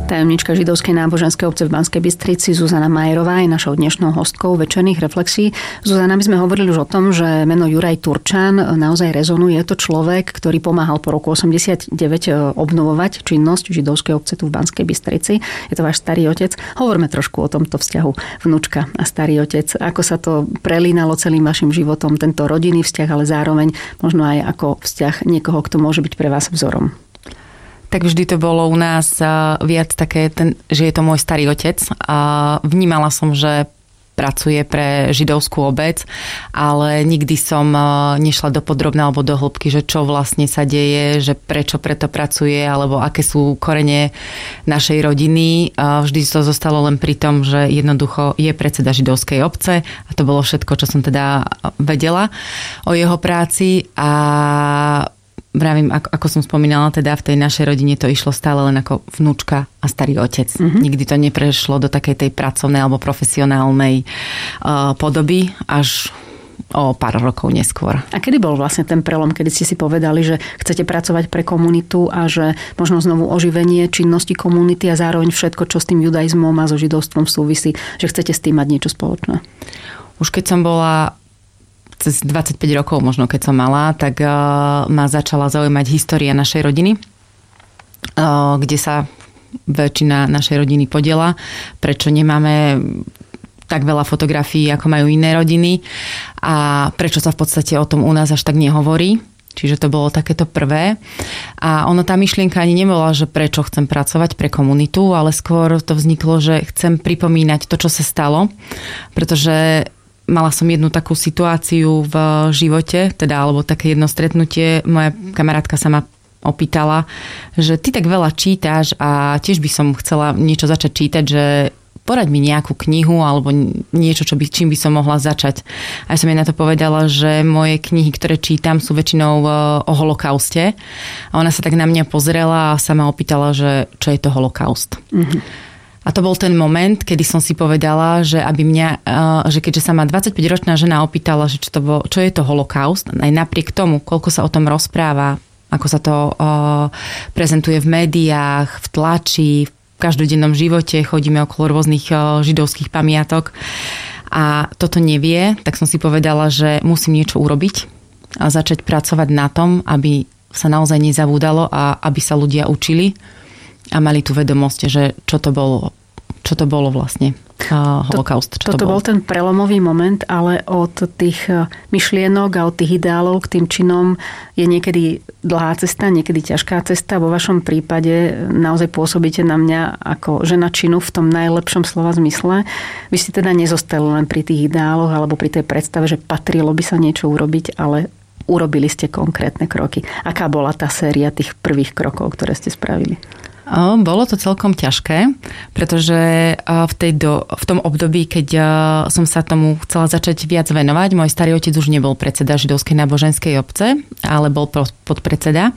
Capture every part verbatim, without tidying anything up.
Tajomnička židovskej náboženskej obce v Banskej Bystrici Zuzana Majerová je našou dnešnou hostkou večerných reflexí. Zuzana, my sme hovorili už o tom, že meno Juraj Turčan naozaj rezonuje. Je to človek, ktorý pomáhal po roku osemdesiatdeväť obnovovať činnosť židovskej obce tu v Banskej Bystrici. Je to váš starý otec. Hovorme trošku o tomto vzťahu vnúčka a starý otec. Ako sa to prelínalo celým vašim životom, tento rodinný vzťah, ale zároveň možno aj ako vzťah niekoho, kto môže byť pre vás vzorom. Tak vždy to bolo u nás viac také, ten, že je to môj starý otec. A vnímala som, že pracuje pre židovskú obec, ale nikdy som nešla do podrobná alebo do hĺbky, že čo vlastne sa deje, že prečo preto pracuje, alebo aké sú korene našej rodiny. A vždy to zostalo len pri tom, že jednoducho je predseda židovskej obce a to bolo všetko, čo som teda vedela o jeho práci. A vravím, ako, ako som spomínala, teda v tej našej rodine to išlo stále len ako vnúčka a starý otec. Mm-hmm. Nikdy to neprešlo do takej tej pracovnej alebo profesionálnej uh, podoby, až o pár rokov neskôr. A kedy bol vlastne ten prelom, kedy ste si povedali, že chcete pracovať pre komunitu a že možno znovu oživenie činnosti komunity a zároveň všetko, čo s tým judaizmom a so židovstvom súvisí, že chcete s tým mať niečo spoločné? Už keď som bola cez dvadsaťpäť rokov, možno keď som mala, tak uh, ma začala zaujímať história našej rodiny, uh, kde sa väčšina našej rodiny podiela. Prečo nemáme tak veľa fotografií, ako majú iné rodiny a prečo sa v podstate o tom u nás až tak nehovorí. Čiže to bolo takéto prvé. A ono, tá myšlienka ani nebola, že prečo chcem pracovať pre komunitu, ale skôr to vzniklo, že chcem pripomínať to, čo sa stalo, pretože mala som jednu takú situáciu v živote, teda, alebo také jedno stretnutie. Moja kamarátka sa ma opýtala, že ty tak veľa čítaš a tiež by som chcela niečo začať čítať, že poraď mi nejakú knihu alebo niečo, čo by, čím by som mohla začať. A ja som jej na to povedala, že moje knihy, ktoré čítam, sú väčšinou o holokauste. A ona sa tak na mňa pozrela a sa ma opýtala, že čo je to holokaust. Mhm. A to bol ten moment, kedy som si povedala, že aby mňa, že keďže sa ma dvadsaťpäťročná žena opýtala, že čo, to bol, čo je to holokaust, aj napriek tomu, koľko sa o tom rozpráva, ako sa to prezentuje v médiách, v tlači, v každodennom živote, chodíme okolo rôznych židovských pamiatok a toto nevie, tak som si povedala, že musím niečo urobiť a začať pracovať na tom, aby sa naozaj nezabúdalo a aby sa ľudia učili a mali tú vedomosť, že čo to bolo, čo to bolo vlastne uh, holokaust. Čo Toto to bol. bol ten prelomový moment, ale od tých myšlienok a od tých ideálov k tým činom je niekedy dlhá cesta, niekedy ťažká cesta. Vo vašom prípade naozaj pôsobíte na mňa ako žena činu v tom najlepšom slova zmysle. Vy ste teda nezostali len pri tých ideáloch alebo pri tej predstave, že patrilo by sa niečo urobiť, ale urobili ste konkrétne kroky. Aká bola tá séria tých prvých krokov, ktoré ste spravili? Bolo to celkom ťažké, pretože v, tej do, v tom období, keď som sa tomu chcela začať viac venovať, môj starý otec už nebol predseda židovskej náboženskej obce, ale bol podpredseda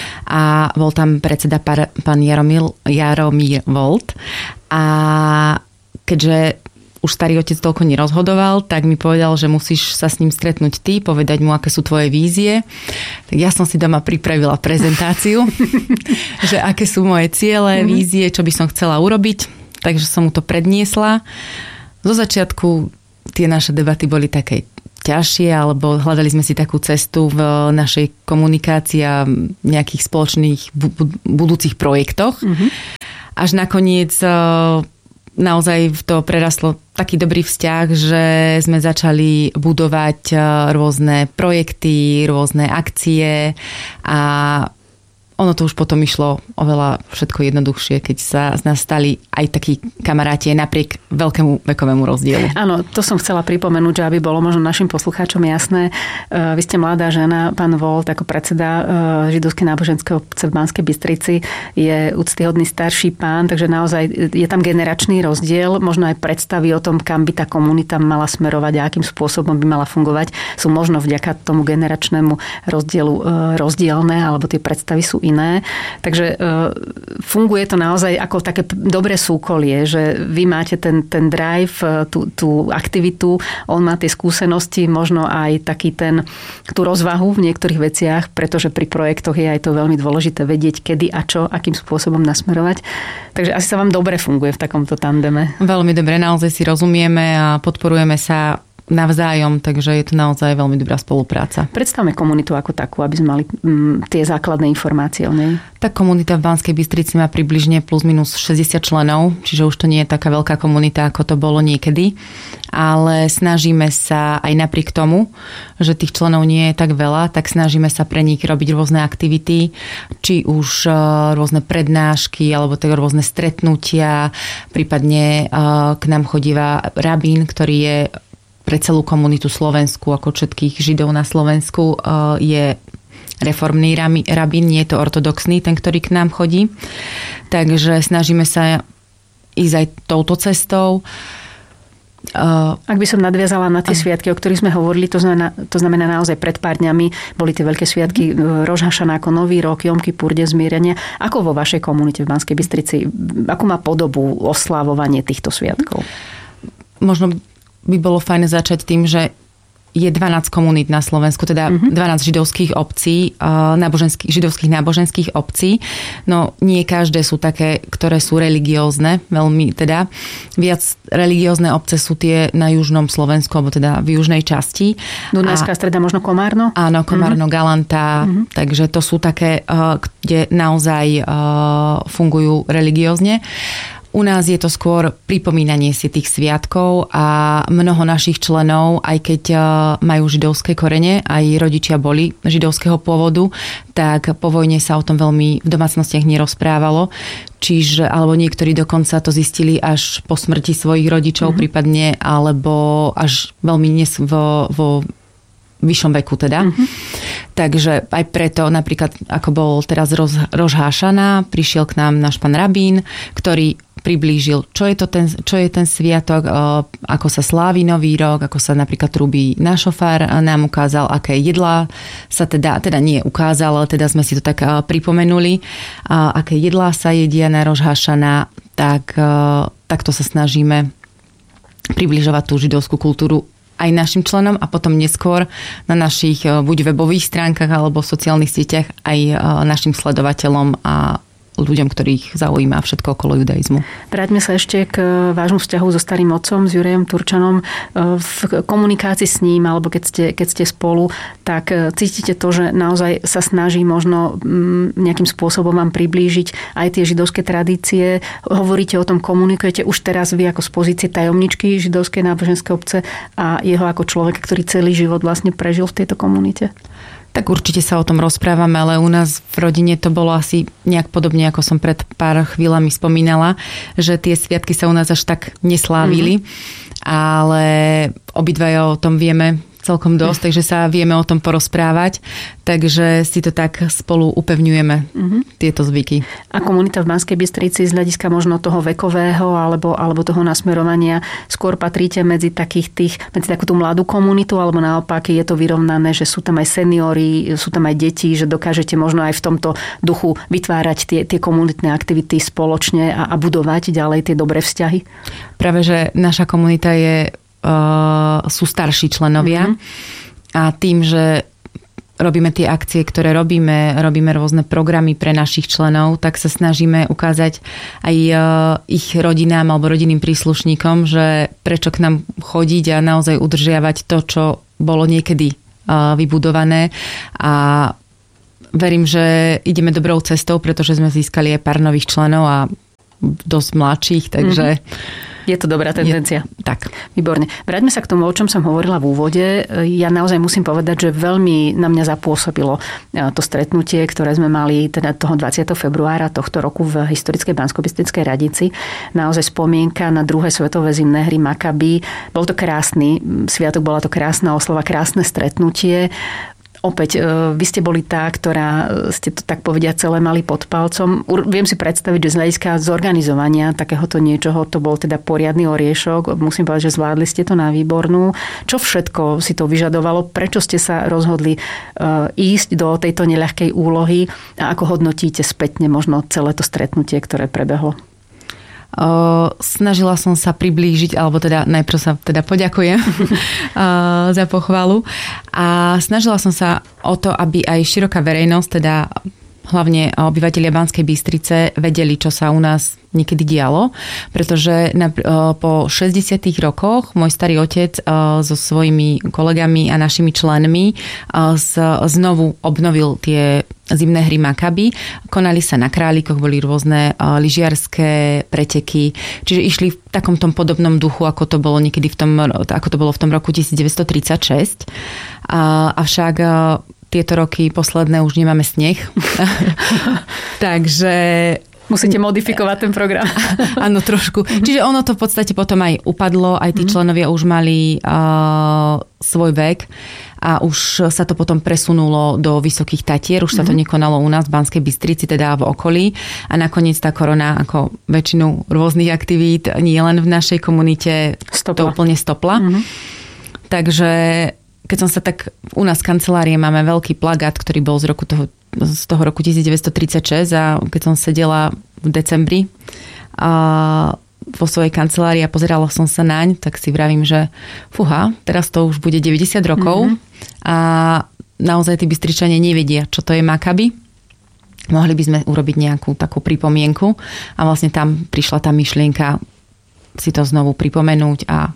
a bol tam predseda pán Jaromír, Jaromír Volt a keďže už starý otec toľko nerozhodoval, tak mi povedal, že musíš sa s ním stretnúť ty, povedať mu, aké sú tvoje vízie. Tak ja som si doma pripravila prezentáciu, že aké sú moje ciele, mm-hmm. vízie, čo by som chcela urobiť. Takže som mu to predniesla. Zo začiatku tie naše debaty boli také ťažšie, alebo hľadali sme si takú cestu v našej komunikácii a nejakých spoločných budúcich projektoch. Mm-hmm. Až nakoniec naozaj to prerastlo taký dobrý vzťah, že sme začali budovať rôzne projekty, rôzne akcie a ono to už potom išlo oveľa všetko jednoduchšie, keď sa z nás stali aj takí kamaráti napriek veľkému vekovému rozdielu. Áno, to som chcela pripomenúť, že aby bolo možno našim poslucháčom jasné. Vy ste mladá žena, pán Volt, ako predseda židovskej náboženskej obce v Banskej Bystrici, je úctyhodný starší pán, takže naozaj je tam generačný rozdiel, možno aj predstavy o tom, kam by tá komunita mala smerovať a akým spôsobom by mala fungovať, sú možno vďaka tomu generačnému rozdielu rozdielne, alebo tie predstavy sú iné. Takže funguje to naozaj ako také dobré súkolie, že vy máte ten, ten drive, tú, tú aktivitu, on má tie skúsenosti, možno aj taký ten, tú rozvahu v niektorých veciach, pretože pri projektoch je aj to veľmi dôležité vedieť, kedy a čo, akým spôsobom nasmerovať. Takže asi sa vám dobre funguje v takomto tandeme. Veľmi dobre, naozaj si rozumieme a podporujeme sa navzájom, takže je to naozaj veľmi dobrá spolupráca. Predstavme komunitu ako takú, aby sme mali mm, tie základné informácie o nej. Tá komunita v Banskej Bystrici má približne plus minus šesťdesiat členov, čiže už to nie je taká veľká komunita, ako to bolo niekedy, ale snažíme sa aj napriek tomu, že tých členov nie je tak veľa, tak snažíme sa pre nich robiť rôzne aktivity, či už rôzne prednášky, alebo tak rôzne stretnutia, prípadne k nám chodíva rabín, ktorý je pre celú komunitu Slovensku, ako všetkých Židov na Slovensku, je reformný rabín, nie je to ortodoxný, ten, ktorý k nám chodí. Takže snažíme sa ísť aj touto cestou. Ak by som nadviazala na tie sviatky, o ktorých sme hovorili, to znamená, to znamená naozaj pred pár dňami boli tie veľké sviatky Roš hašana ako Nový rok, Jom Kipur, deň zmierenia. Ako vo vašej komunite v Banskej Bystrici, ako má podobu oslávovanie týchto sviatkov? Možno by bolo fajn začať tým, že je dvanásť komunít na Slovensku, teda uh-huh. dvanásť židovských obcí, náboženských, židovských náboženských obcí. No nie každé sú také, ktoré sú religiózne, veľmi teda. Viac religiózne obce sú tie na južnom Slovensku, alebo teda v južnej časti. Dunajská streda, možno Komárno? Áno, Komárno, uh-huh. Galanta, uh-huh. takže to sú také, kde naozaj fungujú religiózne. U nás je to skôr pripomínanie si tých sviatkov a mnoho našich členov, aj keď majú židovské korene, aj rodičia boli židovského pôvodu, tak po vojne sa o tom veľmi v domácnostiach nerozprávalo. Čiže, alebo niektorí dokonca to zistili až po smrti svojich rodičov, mm-hmm. prípadne, alebo až veľmi nes vo, vo vyššom veku teda. Mm-hmm. Takže aj preto napríklad, ako bol teraz Roš hašana, prišiel k nám náš pán rabín, ktorý priblížil, čo je, to ten, čo je ten sviatok, ako sa slávi Nový rok, ako sa napríklad trúbi na šofár, nám ukázal, aké jedlá sa teda, teda nie ukázal, ale teda sme si to tak pripomenuli, aké jedlá sa jedia na Roš hašana, tak takto sa snažíme približovať tú židovskú kultúru aj našim členom a potom neskôr na našich buď webových stránkach alebo v sociálnych sieťach aj našim sledovateľom a ľuďom, ktorých zaujíma všetko okolo judaizmu. Vráťme sa ešte k vášmu vzťahu so starým otcom, s Jurajom Turčanom. V komunikácii s ním, alebo keď ste, keď ste spolu, tak cítite to, že naozaj sa snaží možno nejakým spôsobom vám priblížiť aj tie židovské tradície. Hovoríte o tom, komunikujete už teraz vy ako z pozície tajomničky židovskej náboženskej obce a jeho ako človeka, ktorý celý život vlastne prežil v tejto komunite? Tak určite sa o tom rozprávame, ale u nás v rodine to bolo asi nejak podobne, ako som pred pár chvíľami spomínala, že tie sviatky sa u nás až tak neslávili, mm-hmm. ale obidvaja o tom vieme celkom dosť, takže sa vieme o tom porozprávať, takže si to tak spolu upevňujeme, mm-hmm. tieto zvyky. A komunita v Banskej Bystrici z hľadiska možno toho vekového alebo, alebo toho nasmerovania skôr patríte medzi takých tých, medzi takú tú mladú komunitu, alebo naopak je to vyrovnané, že sú tam aj seniori, sú tam aj deti, že dokážete možno aj v tomto duchu vytvárať tie, tie komunitné aktivity spoločne a, a budovať ďalej tie dobré vzťahy? Práve, že naša komunita je sú starší členovia mm-hmm. a tým, že robíme tie akcie, ktoré robíme, robíme rôzne programy pre našich členov, tak sa snažíme ukázať aj ich rodinám alebo rodinným príslušníkom, že prečo k nám chodiť a naozaj udržiavať to, čo bolo niekedy vybudované a verím, že ideme dobrou cestou, pretože sme získali aj pár nových členov a dosť mladších, takže mm-hmm. Je to dobrá tendencia. Je, tak. Výborne. Vráťme sa k tomu, o čom som hovorila v úvode. Ja naozaj musím povedať, že veľmi na mňa zapôsobilo to stretnutie, ktoré sme mali teda toho dvadsiateho februára tohto roku v historickej Banskobystrickej Radici. Naozaj spomienka na druhé svetové zimné hry Makabi. Bol to krásny sviatok, bola to krásna oslava, krásne stretnutie. Opäť, vy ste boli tá, ktorá ste to tak povedia celé mali pod palcom. Viem si predstaviť, že z hľadiska zorganizovania takéhoto niečoho to bol teda poriadny oriešok. Musím povedať, že zvládli ste to na výbornú. Čo všetko si to vyžadovalo? Prečo ste sa rozhodli ísť do tejto neľahkej úlohy? A ako hodnotíte spätne možno celé to stretnutie, ktoré prebehlo? Uh, snažila som sa priblížiť, alebo teda najprv sa teda poďakujem uh, za pochvalu a snažila som sa o to, aby aj široká verejnosť, teda hlavne obyvatelia Banskej Bystrice vedeli, čo sa u nás niekedy dialo, pretože na, po šesťdesiatych rokoch môj starý otec so svojimi kolegami a našimi členmi znovu obnovil tie zimné hry Maccabi. Konali sa na Králikoch, boli rôzne lyžiarske preteky, čiže išli v takom tom podobnom duchu, ako to bolo niekedy v tom, ako to bolo v tom roku devätnásťstotridsaťšesť. Avšak tieto roky posledné už nemáme sneh. Takže musíte modifikovať ten program. Áno, trošku. Čiže ono to v podstate potom aj upadlo, aj tí členovia už mali uh, svoj vek a už sa to potom presunulo do Vysokých Tatier, už sa to nekonalo u nás v Banskej Bystrici, teda v okolí a nakoniec tá korona, ako väčšinu rôznych aktivít, nie len v našej komunite, stopla. To úplne stopla. Mm-hmm. Takže keď som sa tak, u nás v kancelárii máme veľký plagát, ktorý bol z roku toho, z toho roku devätnásťstotridsaťšesť a keď som sedela v decembri a vo svojej kancelárii a pozerala som sa naň, tak si vravím, že fúha, teraz to už bude deväťdesiat rokov mm-hmm. a naozaj tí Bystričania nevedia, čo to je Maccabi. Mohli by sme urobiť nejakú takú pripomienku a vlastne tam prišla tá myšlienka si to znovu pripomenúť a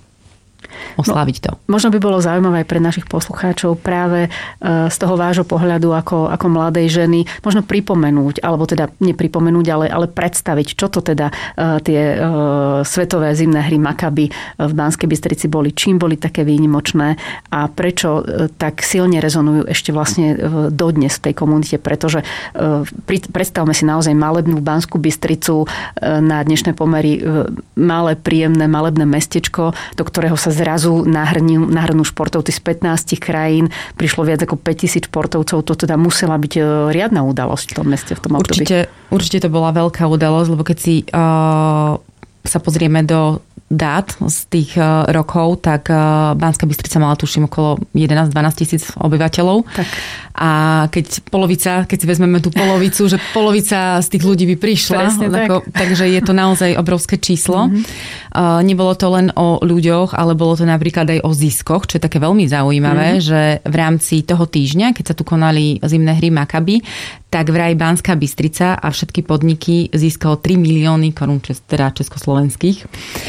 osláviť to. No, možno by bolo zaujímavé aj pre našich poslucháčov práve z toho vášho pohľadu ako, ako mladej ženy možno pripomenúť, alebo teda nepripomenúť, ale, ale predstaviť, čo to teda tie svetové zimné hry Maccabi v Banskej Bystrici boli, čím boli také výnimočné a prečo tak silne rezonujú ešte vlastne dodnes v tej komunite, pretože predstavme si naozaj malebnú Banskú Bystricu na dnešné pomery malé, príjemné, malebné mestečko, do ktorého sa zrazu nahrnú, nahrnú športovci z pätnástich krajín. Prišlo viac ako päťtisíc športovcov. To teda musela byť riadna udalosť v tom meste, v tom období. Určite, určite to bola veľká udalosť, lebo keď si uh, sa pozrieme do dát z tých uh, rokov, tak uh, Banská Bystrica mala tuším okolo jedenásť dvanásť tisíc obyvateľov. Tak. A keď polovica, keď si vezmeme tú polovicu, že polovica z tých ľudí by prišla, tako, tak. takže je to naozaj obrovské číslo. Mm-hmm. Uh, nebolo to len o ľuďoch, ale bolo to napríklad aj o ziskoch, čo je také veľmi zaujímavé, mm-hmm. že v rámci toho týždňa, keď sa tu konali zimné hry Maccabi, tak vraj Banská Bystrica a všetky podniky získalo tri milióny korún, teda československých.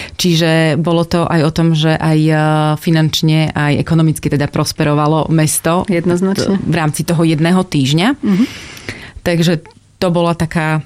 Čiže bolo to aj o tom, že aj finančne, aj ekonomicky teda prosperovalo mesto. Jednoznačne. V rámci toho jedného týždňa. Mm-hmm. Takže to bola taká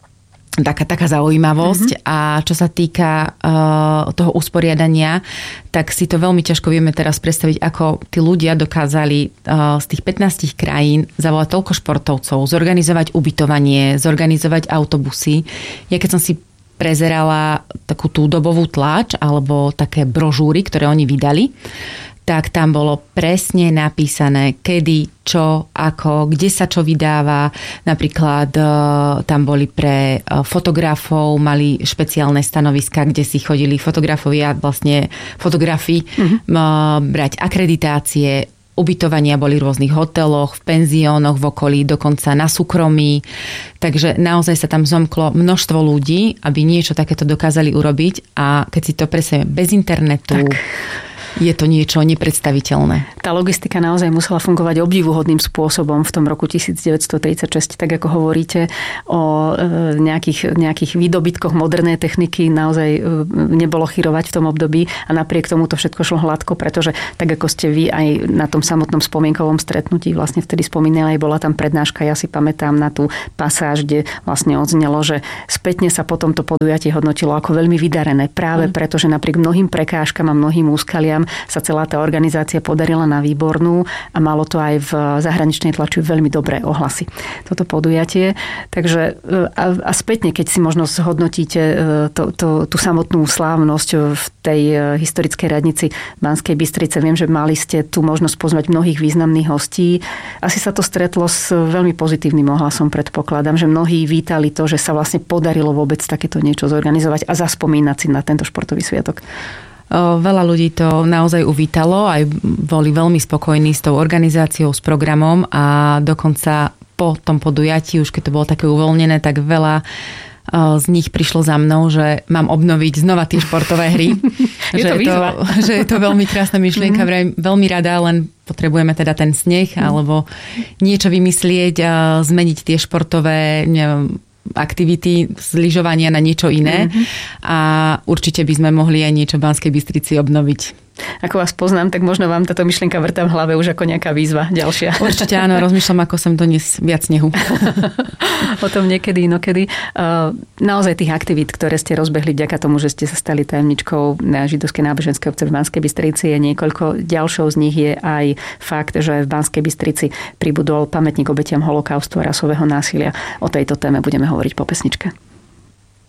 Taká, taká zaujímavosť. Mm-hmm. A čo sa týka uh, toho usporiadania, tak si to veľmi ťažko vieme teraz predstaviť, ako tí ľudia dokázali uh, z tých pätnástich krajín zavolať toľko športovcov, zorganizovať ubytovanie, zorganizovať autobusy. Ja keď som si prezerala takú tú dobovú tlač alebo také brožúry, ktoré oni vydali, tak tam bolo presne napísané, kedy, čo, ako, kde sa čo vydáva. Napríklad tam boli pre fotografov, mali špeciálne stanoviska, kde si chodili fotografovia, vlastne fotografi, mm-hmm. brať akreditácie, ubytovania boli v rôznych hoteloch, v penziónoch v okolí, dokonca na súkromí. Takže naozaj sa tam zomklo množstvo ľudí, aby niečo takéto dokázali urobiť a keď si to presne bez internetu... Tak. Je to niečo nepredstaviteľné. Tá logistika naozaj musela fungovať obdivuhodným spôsobom v tom roku devätnásťstotridsaťšesť, tak ako hovoríte o nejakých, nejakých výdobytkoch modernej techniky, naozaj nebolo chyrovať v tom období a napriek tomu to všetko šlo hladko, pretože tak ako ste vy aj na tom samotnom spomienkovom stretnutí vlastne vtedy spomínali, bola tam prednáška, ja si pamätám na tú pasáž, kde vlastne odznelo, že spätne sa potom to podujatie hodnotilo ako veľmi vydarené, práve mm. preto, že napriek mnohým prekážkam a mnohým úskaliam program sa celá tá organizácia podarila na výbornú a malo to aj v zahraničnej tlači veľmi dobré ohlasy. Toto podujatie. Takže a, a spätne, keď si možno zhodnotíte to, to, tú samotnú slávnosť v tej historickej radnici Banskej Bystrice, viem, že mali ste tu možnosť poznať mnohých významných hostí. Asi sa to stretlo s veľmi pozitívnym ohlasom, predpokladám, že mnohí vítali to, že sa vlastne podarilo vôbec takéto niečo zorganizovať a zaspomínať si na tento športový sviatok. Veľa ľudí to naozaj uvítalo, aj boli veľmi spokojní s tou organizáciou, s programom a dokonca po tom podujatí, už keď to bolo také uvoľnené, tak veľa z nich prišlo za mnou, že mám obnoviť znova tie športové hry. je že, to je to, že je to veľmi krásna myšlienka, mm-hmm. veľmi rada, len potrebujeme teda ten sneh mm. alebo niečo vymyslieť, zmeniť tie športové, neviem, aktivity z lyžovania na niečo iné mm-hmm. a určite by sme mohli aj niečo v Banskej Bystrici obnoviť. Ako vás poznám, tak možno vám táto myšlienka vrtá v hlave už ako nejaká výzva ďalšia. Určite áno, rozmýšľam, ako sem doniesť viac snehu. O tom niekedy, inokedy. Naozaj tých aktivít, ktoré ste rozbehli vďaka tomu, že ste sa stali tajomničkou Židovskej náboženskej obce v Banskej Bystrici, je niekoľko. Ďalšou z nich je aj fakt, že v Banskej Bystrici pribudol pamätník obetiam holokaustu a rasového násilia. O tejto téme budeme hovoriť po pesničke.